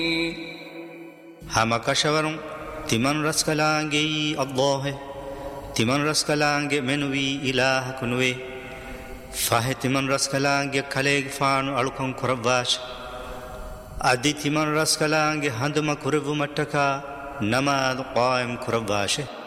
همه کشورم تیمن رسکلانگی الله تیمن رسکلانگ منوی اله کنوی فاه تیمن رسکلانگ کلیگ فان الکن کرواش ادی تیمن رسکلانگ هندم کرو مٹکا نماز قائم کرواش